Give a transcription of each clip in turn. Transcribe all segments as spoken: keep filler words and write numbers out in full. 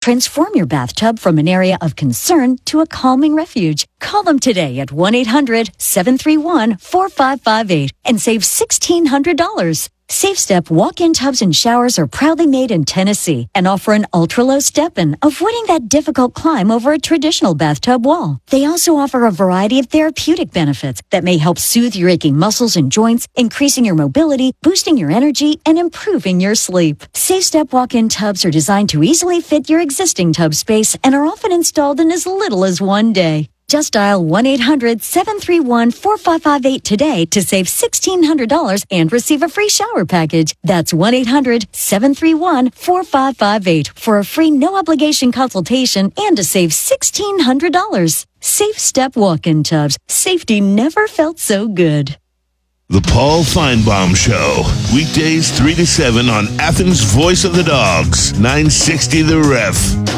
Transform your bathtub from an area of concern to a calming refuge. Call them today at one eight hundred seven three one four five five eight and save sixteen hundred dollars. SafeStep walk-in tubs and showers are proudly made in Tennessee and offer an ultra-low step-in, avoiding that difficult climb over a traditional bathtub wall. They also offer a variety of therapeutic benefits that may help soothe your aching muscles and joints, increasing your mobility, boosting your energy, and improving your sleep. SafeStep walk-in tubs are designed to easily fit your existing tub space and are often installed in as little as one day. Just dial one eight hundred seven three one four five five eight today to save sixteen hundred dollars and receive a free shower package. That's one eight hundred seven three one four five five eight for a free no-obligation consultation and to save sixteen hundred dollars. Safe Step walk-in tubs. Safety never felt so good. The Paul Feinbaum Show. Weekdays three to seven on Athens' Voice of the Dogs. nine sixty The Ref.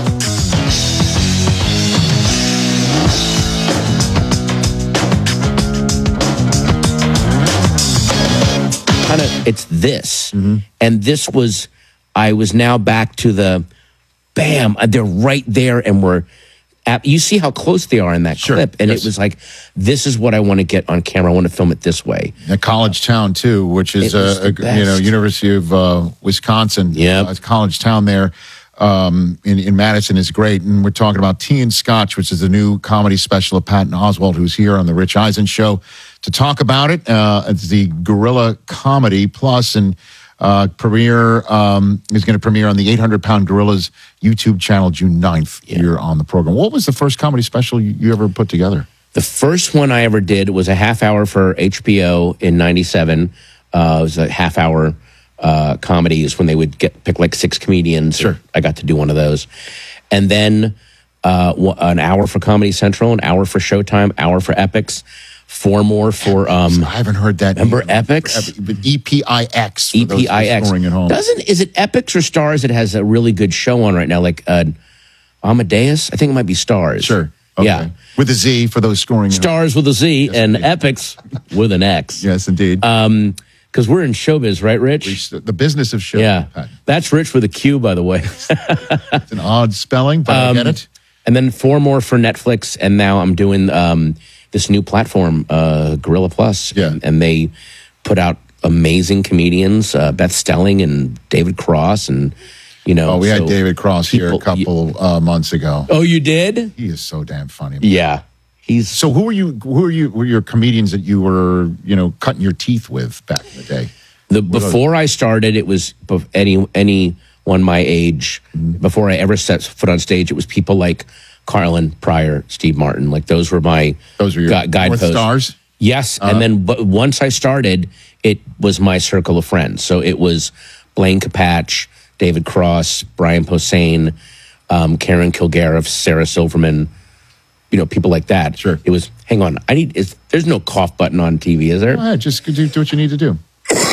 Kind of, it's this, Mm-hmm. and this was, I was now back to the, bam, they're right there, and we're, at, you see how close they are in that Sure, clip, and yes. it was like, this is what I want to get on camera. I want to film it this way. At College Town too, which is It was uh, the a, you know best. University of uh, Wisconsin. Yep. uh, College Town there um, in in Madison is great, and we're talking about Tea and Scotch, which is the new comedy special of Patton Oswalt, who's here on the Rich Eisen Show to talk about it. Uh, it's the Gorilla Comedy Plus, and uh, premiere um, is going to premiere on the eight hundred pound Gorillas YouTube channel June ninth. Yeah. You're on the program. What was the first comedy special you, you ever put together? The first one I ever did was a half hour for H B O in ninety-seven. Uh, it was a half hour uh, comedies when they would get pick like six comedians. Sure. I got to do one of those. And then uh, an hour for Comedy Central, an hour for Showtime, hour for Epics, four more for... Um, I haven't heard that. remember name. Epics? But E P I X. for E those P I X. scoring at home. Doesn't, is it Epics or Stars that has a really good show on right now? Like uh, Amadeus? I think it might be Stars. Sure. Okay. Yeah. With a Z for those scoring. at home. Stars with a Z and indeed. Epics with an X. Yes, indeed. Um, because we're in showbiz, right, Rich? the business of show. Yeah. That's Rich with a Q, by the way. It's an odd spelling, but I get it. And then four more for Netflix, and now I'm doing um, this new platform, uh, Gorilla Plus. Yeah. And, and they put out amazing comedians, uh, Beth Stelling and David Cross, and, you know. Oh, we so had David Cross here a people- couple uh, months ago. Oh, you did? He is so damn funny. Yeah. He's So who were you? Who are you? Were your comedians that you were, you know, cutting your teeth with back in the day? The before I started, it was bef- any anyone my age. Before I ever set foot on stage, it was people like Carlin, Pryor, Steve Martin. Like those were my Those were your gu- guideposts. North Stars. Yes, and then but once I started, it was my circle of friends. So it was Blaine Capatch, David Cross, Brian Posehn, um, Karen Kilgariff, Sarah Silverman. You know, people like that. Sure. It was. Hang on, I need. Is, there's no cough button on T V, is there? Go ahead, just do, do what you need to do,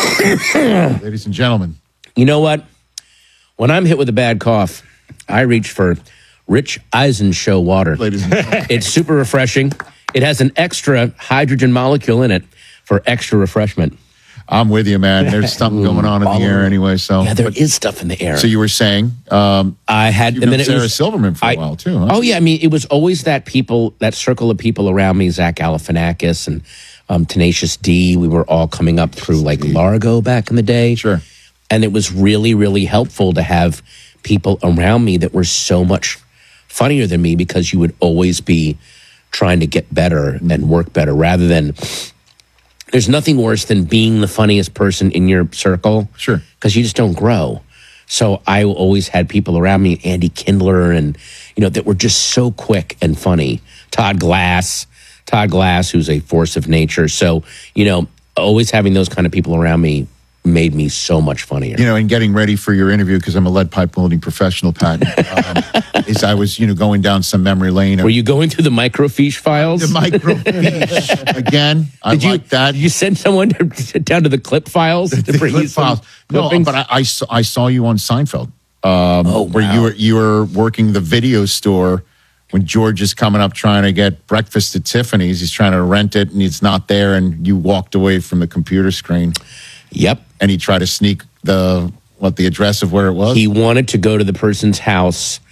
ladies and gentlemen. You know what? When I'm hit with a bad cough, I reach for Rich Eisen Show water. Ladies and gentlemen. It's super refreshing. It has an extra hydrogen molecule in it for extra refreshment. I'm with you, man. There's something going on in the air anyway. So, Yeah, there is stuff in the air. so you were saying, um, I had, you've and known then it Sarah was Silverman for a I- while too, huh? Oh yeah, I mean, it was always that people, that circle of people around me, Zach Galifianakis and um, Tenacious D. We were all coming up through like Largo back in the day. Sure. And it was really, really helpful to have people around me that were so much funnier than me because you would always be trying to get better and work better rather than. There's nothing worse than being the funniest person in your circle. Sure. Because you just don't grow. So I always had people around me, Andy Kindler, and, you know, that were just so quick and funny. Todd Glass, Todd Glass, who's a force of nature. So, you know, always having those kind of people around me made me so much funnier. You know, in getting ready for your interview, because I'm a lead pipe welding professional, Pat, um, is I was, you know, going down some memory lane. Of Were you going through the microfiche files? the microfiche again? I Did you, like that. Did you send someone to, down to the clip files to The bring clip you some files. No, clippings? but I, I, saw, I saw you on Seinfeld, um, Oh, where wow. you were you were working the video store when George is coming up trying to get breakfast at Tiffany's. He's trying to rent it, and it's not there, and you walked away from the computer screen, Yep. and he tried to sneak the what the address of where it was. He wanted to go to the person's house